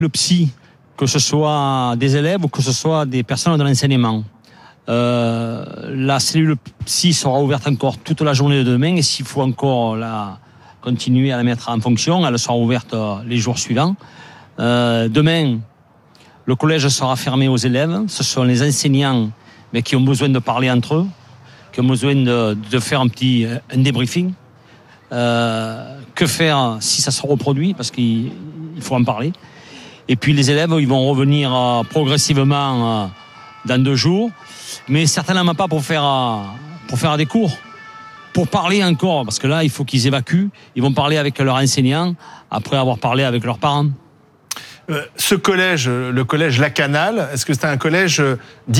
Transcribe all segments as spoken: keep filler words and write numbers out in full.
Le psy, que ce soit des élèves ou que ce soit des personnes de l'enseignement. Euh, la cellule psy sera ouverte encore toute la journée de demain et s'il faut encore la continuer à la mettre en fonction, elle sera ouverte les jours suivants. Euh, demain, le collège sera fermé aux élèves. Ce sont les enseignants mais qui ont besoin de parler entre eux, qui ont besoin de, de faire un petit un débriefing. Euh, que faire si ça se reproduit, parce qu'il il faut en parler. Et puis les élèves, ils vont revenir euh, progressivement euh, dans deux jours, mais certainement pas pour faire, euh, pour faire des cours, pour parler encore, parce que là, il faut qu'ils évacuent. Ils vont parler avec leurs enseignants après avoir parlé avec leurs parents. Euh, ce collège, le collège Lacanal, est-ce que c'est un collège difficile ?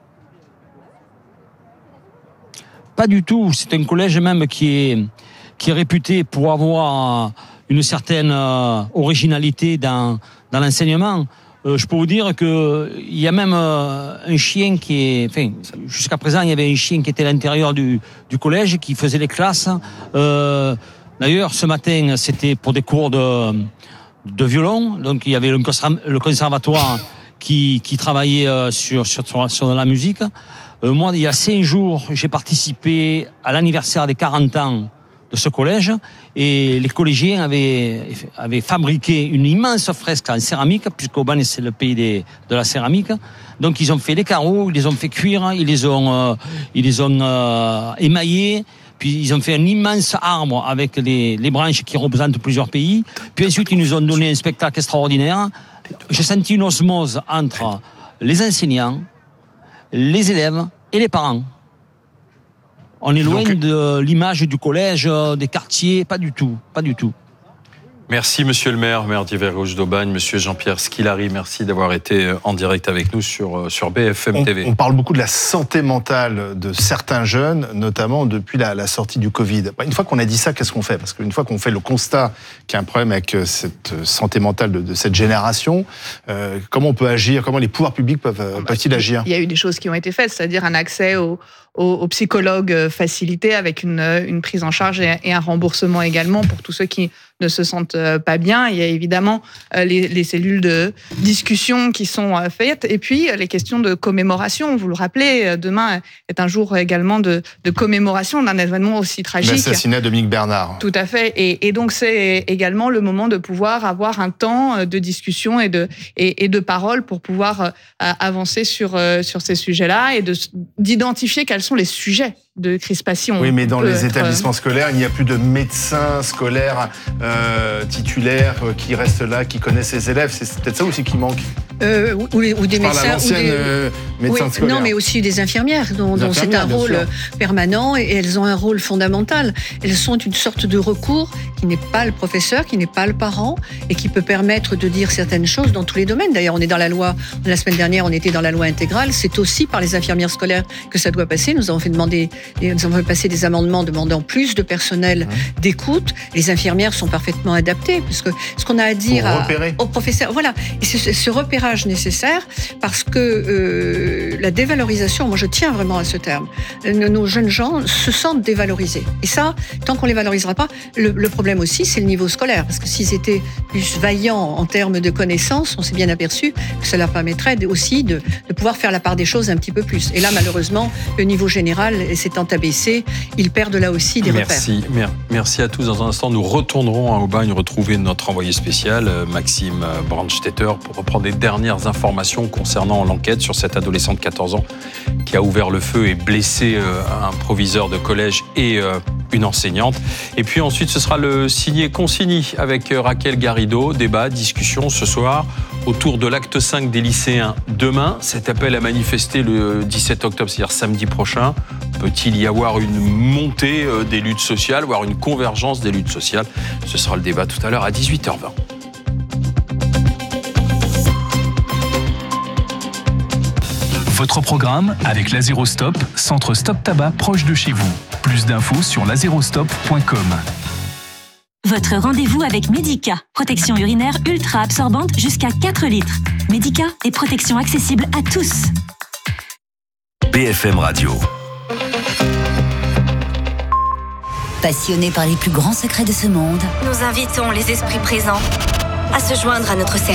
Pas du tout. C'est un collège même qui est, qui est réputé pour avoir une certaine euh, originalité dans, dans l'enseignement. Euh, je peux vous dire que il y a même euh, un chien qui est, enfin, jusqu'à présent, il y avait un chien qui était à l'intérieur du, du collège, qui faisait les classes. Euh, d'ailleurs, ce matin, c'était pour des cours de, de violon. Donc, il y avait le, le conservatoire qui, qui travaillait euh, sur, sur, sur, sur la musique. Euh, moi, il y a cinq jours, j'ai participé à l'anniversaire des quarante ans de ce collège et les collégiens avaient, avaient fabriqué une immense fresque en céramique, puisque Aubagne, c'est le pays des, de la céramique. Donc, ils ont fait les carreaux, ils les ont fait cuire, ils les ont, euh, ils les ont euh, émaillés. Puis, ils ont fait un immense arbre avec les, les branches qui représentent plusieurs pays. Puis ensuite, ils nous ont donné un spectacle extraordinaire. J'ai senti une osmose entre les enseignants, les élèves et les parents. On est loin Donc, de l'image du collège, des quartiers, pas du tout, pas du tout. Merci Monsieur le maire, maire d'Yver-Rouge d'Aubagne, Monsieur Jean-Pierre Squillary, merci d'avoir été en direct avec nous sur, sur B F M T V. On, on parle beaucoup de la santé mentale de certains jeunes, notamment depuis la, la sortie du Covid. Une fois qu'on a dit ça, qu'est-ce qu'on fait ? Parce qu'une fois qu'on fait le constat qu'il y a un problème avec cette santé mentale de, de cette génération, euh, comment on peut agir ? Comment les pouvoirs publics peuvent, ah bah, peuvent-ils agir ? Il y a eu des choses qui ont été faites, c'est-à-dire un accès aux au psychologues facilité avec une, une prise en charge et, et un remboursement également pour tous ceux qui ne se sentent pas bien. Il y a évidemment les, les cellules de discussion qui sont faites et puis les questions de commémoration. Vous le rappelez, demain est un jour également de, de commémoration d'un événement aussi tragique. L'assassinat de Dominique Bernard. Tout à fait. Et, et donc c'est également le moment de pouvoir avoir un temps de discussion et de, et, et de parole pour pouvoir avancer sur, sur ces sujets-là et de, d'identifier quels sont les sujets de crispation. Oui, mais dans les être... établissements scolaires, il n'y a plus de médecins scolaires euh, titulaires qui restent là, qui connaissent les élèves. C'est peut-être ça aussi qui manque. Euh, ou, ou des Je médecins. parle à l'ancienne ou des... euh, médecin oui, scolaire. Non, mais aussi des infirmières, dont, dont c'est un rôle sûr. permanent et elles ont un rôle fondamental. Elles sont une sorte de recours qui n'est pas le professeur, qui n'est pas le parent et qui peut permettre de dire certaines choses dans tous les domaines. D'ailleurs, on est dans la loi, la semaine dernière, on était dans la loi intégrale. C'est aussi par les infirmières scolaires que ça doit passer. Nous avons fait demander, nous avons fait passer des amendements demandant plus de personnel mmh. d'écoute. Les infirmières sont parfaitement adaptées parce que ce qu'on a à dire à, aux professeurs, voilà, et c'est ce repérage nécessaire parce que euh, la dévalorisation, moi je tiens vraiment à ce terme, nos jeunes gens se sentent dévalorisés. Et ça, tant qu'on les valorisera pas, le, le problème aussi, c'est le niveau scolaire. Parce que s'ils étaient plus vaillants en termes de connaissances, on s'est bien aperçu que ça leur permettrait aussi de, de pouvoir faire la part des choses un petit peu plus. Et là, malheureusement, le niveau général s'étant abaissé, ils perdent là aussi des merci, repères. Merci à tous. Dans un instant, nous retournerons à Aubagne retrouver notre envoyé spécial, Maxime Brandstetter, pour reprendre les dernières informations concernant l'enquête sur cette adolescente de quatorze ans qui a ouvert le feu et blessé un proviseur de collège et une enseignante. Et puis ensuite, ce sera le signé-consigné avec Raquel Garrido. Débat, discussion ce soir autour de l'acte cinq des lycéens demain. Cet appel à manifester le dix-sept octobre, c'est-à-dire samedi prochain. Peut-il y avoir une montée des luttes sociales, voire une convergence des luttes sociales ? Ce sera le débat tout à l'heure à dix-huit heures vingt. Votre programme avec Lazerostop, centre Stop Tabac proche de chez vous. Plus d'infos sur lazerostop point com. Votre rendez-vous avec Medica. Protection urinaire ultra absorbante jusqu'à quatre litres. Medica est protection accessible à tous. B F M Radio. Passionnés par les plus grands secrets de ce monde, nous invitons les esprits présents à se joindre à notre service.